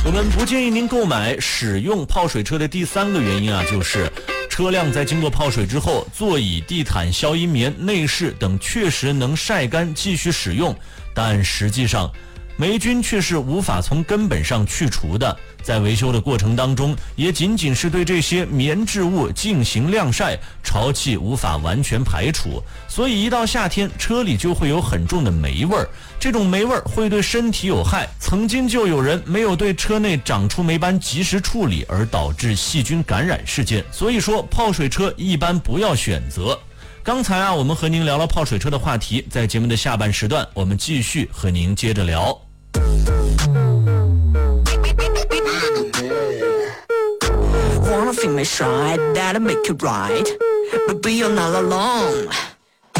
我们不建议您购买使用泡水车的第3个原因啊，就是车辆在经过泡水之后，座椅、地毯、消音棉、内饰等确实能晒干继续使用，但实际上霉菌却是无法从根本上去除的，在维修的过程当中，也仅仅是对这些棉质物进行晾晒，潮气无法完全排除，所以一到夏天，车里就会有很重的霉味儿。这种霉味儿会对身体有害，曾经就有人没有对车内长出霉斑及时处理，而导致细菌感染事件。所以说，泡水车一般不要选择。刚才啊，我们和您聊了泡水车的话题，在节目的下半时段，我们继续和您接着聊。 Wanna feel me side, that'll make it right. But you're not alone.